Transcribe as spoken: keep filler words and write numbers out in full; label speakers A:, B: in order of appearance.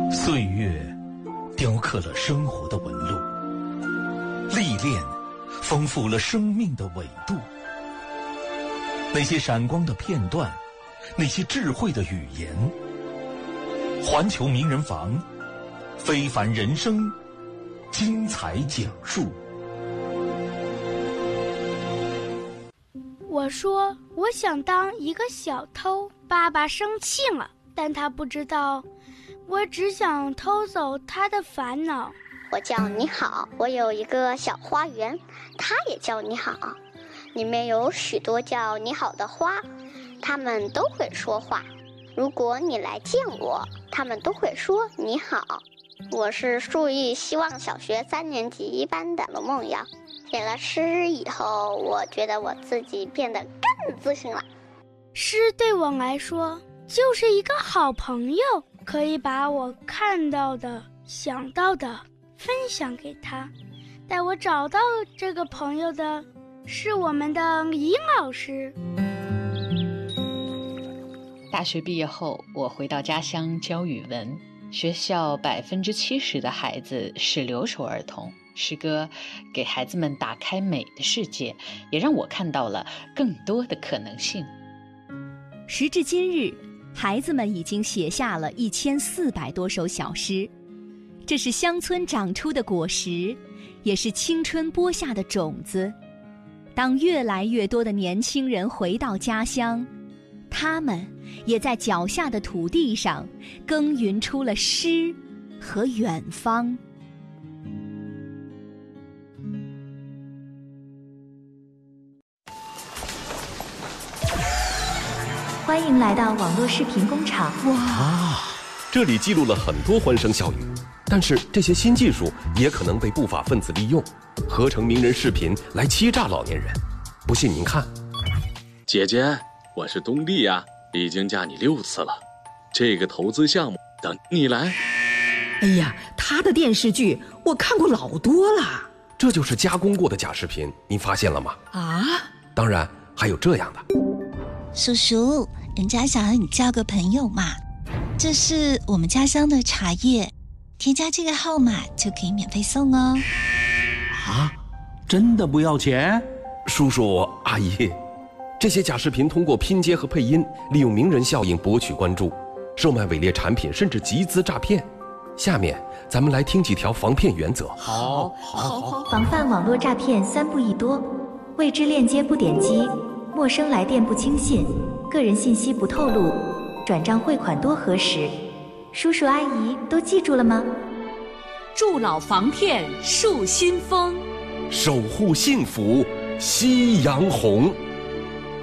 A: 岁月雕刻了生活的纹路，历练丰富了生命的纬度。那些闪光的片段，那些智慧的语言，环球名人房，非凡人生，精彩讲述。
B: 我说我想当一个小偷，爸爸生气了，但他不知道我只想偷走他的烦恼。
C: 我叫你好，我有一个小花园，它也叫你好，里面有许多叫你好的花，它们都会说话。如果你来见我，它们都会说你好。我是树艺希望小学三年级一班的罗梦瑶。写了诗以后，我觉得我自己变得更自信了。
B: 诗对我来说就是一个好朋友，可以把我看到的、想到的分享给他。带我找到这个朋友的是我们的尹老师。
D: 大学毕业后，我回到家乡教语文。学校百分之七十的孩子是留守儿童。诗歌给孩子们打开美的世界，也让我看到了更多的可能性。
E: 时至今日，孩子们已经写下了一千四百多首小诗，这是乡村长出的果实，也是青春播下的种子。当越来越多的年轻人回到家乡，他们也在脚下的土地上耕耘出了诗和远方。
F: 欢迎来到网络视频工厂。
G: 哇，这里记录了很多欢声笑语，但是这些新技术也可能被不法分子利用，合成名人视频来欺诈老年人。不信您看。
H: 姐姐，我是东丽呀，已经嫁你六次了，这个投资项目等你来。
I: 哎呀，他的电视剧我看过老多了。
G: 这就是加工过的假视频，您发现了吗？
I: 啊，
G: 当然还有这样的。
J: 叔叔，人家想和你交个朋友嘛，这是我们家乡的茶叶，添加这个号码就可以免费送哦。
K: 啊，真的不要钱？
G: 叔叔阿姨，这些假视频通过拼接和配音，利用名人效应博取关注，售卖伪劣产品，甚至集资诈骗。下面咱们来听几条防骗原则。
K: 好，好，好。
F: 防范网络诈骗三不一多：未知链接不点击，陌生来电不轻信，个人信息不透露，转账汇款多核实。叔叔阿姨都记住了吗？
E: 助老防骗树新风，
G: 守护幸福夕阳红。